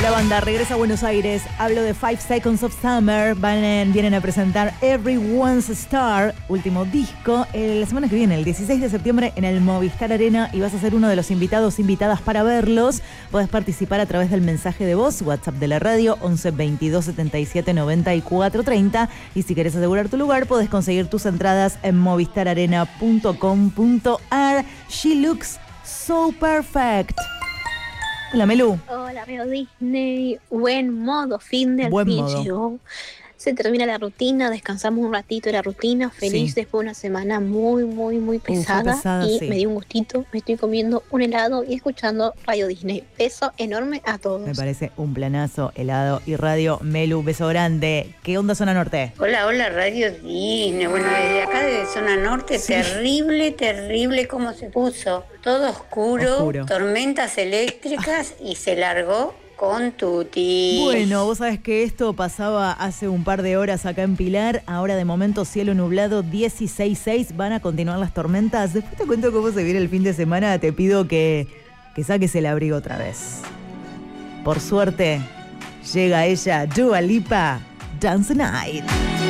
La banda regresa a Buenos Aires. Hablo de 5 Seconds of Summer. Vienen a presentar Everyone's Star, último disco, la semana que viene, el 16 de septiembre, en el Movistar Arena. Y vas a ser uno de los invitadas para verlos. Podés participar a través del mensaje de voz, WhatsApp de la radio, 11 22 77 94 30. Y si querés asegurar tu lugar, podés conseguir tus entradas en movistararena.com.ar. She looks so perfect. Hola, Melu. Hola, amigo Disney. Buen modo, fin del Buen fin modo. llegó. Se termina la rutina, descansamos un ratito de la rutina, feliz Sí. después de una semana muy pesada, pesada, y sí. me dio un gustito, me estoy comiendo un helado y escuchando Radio Disney. Beso enorme a todos. Me parece un planazo, helado y radio. Melu, beso grande. ¿Qué onda Zona Norte? Hola, Radio Disney. Bueno, desde acá, desde Zona Norte, Sí. terrible cómo se puso. Todo oscuro, tormentas eléctricas y se largó con tutis. Bueno, vos sabés que esto pasaba hace un par de horas acá en Pilar. Ahora de momento cielo nublado, 16.6. Van a continuar las tormentas. Después te cuento cómo se viene el fin de semana. Te pido que saques el abrigo otra vez. Por suerte, llega ella, Dua Lipa, Dance the Night.